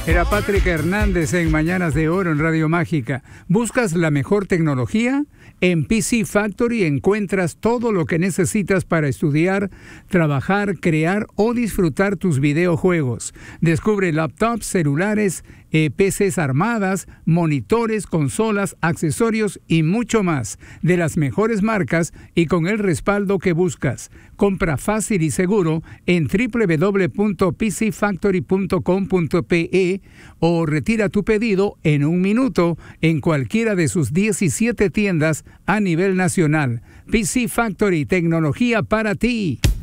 Era Patrick Hernández en Mañanas de Oro en Radio Mágica. ¿Buscas la mejor tecnología? En PC Factory encuentras todo lo que necesitas para estudiar, trabajar, crear o disfrutar tus videojuegos. Descubre laptops, celulares, PCs armadas, monitores, consolas, accesorios y mucho más de las mejores marcas y con el respaldo que buscas. Compra fácil y seguro en www.pcfactory.com.pe o retira tu pedido en un minuto en cualquiera de sus 17 tiendas a nivel nacional. PC Factory, tecnología para ti.